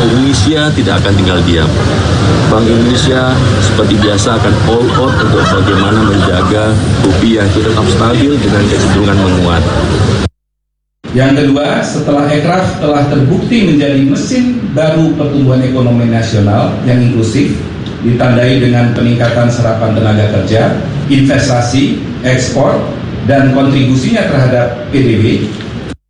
Indonesia tidak akan tinggal diam. Bank Indonesia seperti biasa akan all out untuk bagaimana menjaga rupiah itu tetap stabil dengan kecenderungan menguat. Yang kedua, setelah Ekraf telah terbukti menjadi mesin baru pertumbuhan ekonomi nasional yang inklusif, ditandai dengan peningkatan serapan tenaga kerja, investasi, ekspor, dan kontribusinya terhadap PDB,